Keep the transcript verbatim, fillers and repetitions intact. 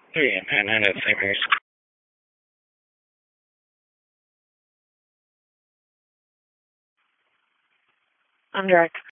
three and nine nine at Saint Mary's. I'm direct.